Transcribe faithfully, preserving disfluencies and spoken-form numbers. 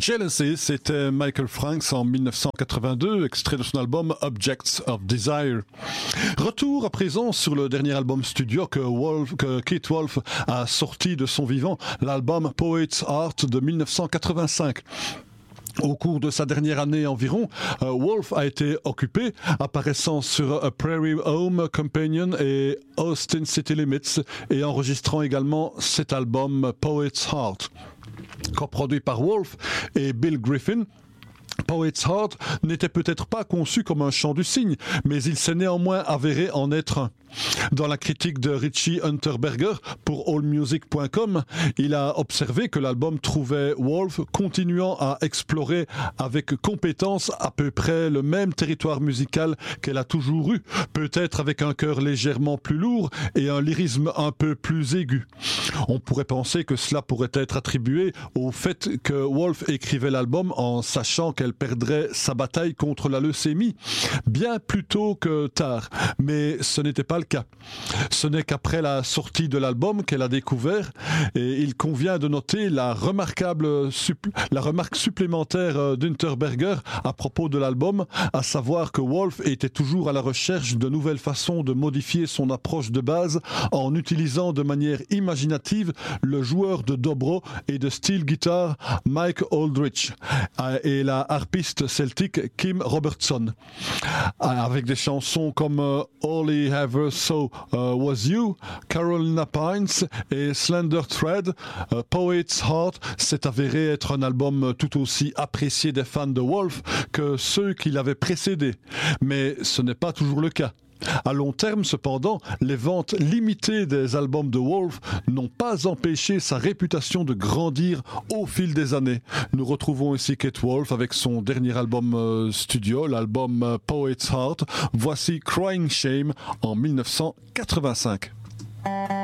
Jealousy, c'était Michael Franks en mille neuf cent quatre-vingt-deux, extrait de son album Objects of Desire. Retour à présent sur le dernier album studio que, Wolf, que Keith Wolf a sorti de son vivant, l'album Poet's Heart de mille neuf cent quatre-vingt-cinq. Au cours de sa dernière année environ, euh, Wolf a été occupé, apparaissant sur A Prairie Home Companion et Austin City Limits, et enregistrant également cet album Poet's Heart. Coproduit par Wolf et Bill Griffin, Poet's Heart n'était peut-être pas conçu comme un chant du cygne, mais il s'est néanmoins avéré en être un. Dans la critique de Richie Unterberger pour allmusic point com, il a observé que l'album trouvait Wolf continuant à explorer avec compétence à peu près le même territoire musical qu'elle a toujours eu, peut-être avec un cœur légèrement plus lourd et un lyrisme un peu plus aigu. On pourrait penser que cela pourrait être attribué au fait que Wolf écrivait l'album en sachant qu'elle perdrait sa bataille contre la leucémie bien plus tôt que tard, mais ce n'était pas le cas. Ce n'est qu'après la sortie de l'album qu'elle a découvert, et il convient de noter la remarquable suppl- la remarque supplémentaire d'Unterberger à propos de l'album, à savoir que Wolf était toujours à la recherche de nouvelles façons de modifier son approche de base en utilisant de manière imaginative le joueur de dobro et de steel guitar Mike Aldrich et la harpiste celtique Kim Robertson, avec des chansons comme uh, All He Ever Saw uh, Was You, Carolina Pines et Slender Thread. uh, Poet's Heart s'est avéré être un album tout aussi apprécié des fans de Wolf que ceux qui l'avaient précédé, mais ce n'est pas toujours le cas. À long terme, cependant, les ventes limitées des albums de Wolf n'ont pas empêché sa réputation de grandir au fil des années. Nous retrouvons ici Keith Wolf avec son dernier album euh, studio, l'album euh, Poet's Heart. Voici Crying Shame en mille neuf cent quatre-vingt-cinq.